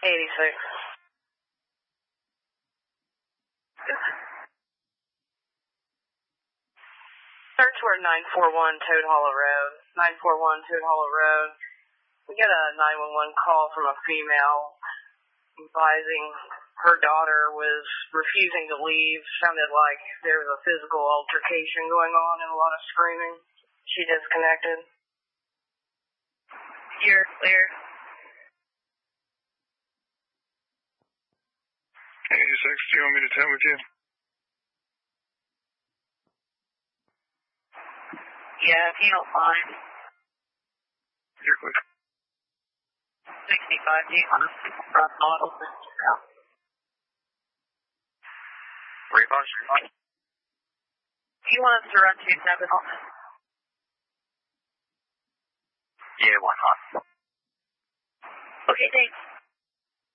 86. Search word 941 Toad Hollow Road. 941 Toad Hollow Road. We got a 911 call from a female advising her daughter was refusing to leave. Sounded like there was a physical altercation going on and a lot of screaming. She disconnected. You're clear. 86, do you want me to attend with you? Yeah, if you don't mind. You're clear. 65, do you want to front model? Refund. Do you want us to run 27? Yeah, why not? Okay, thanks.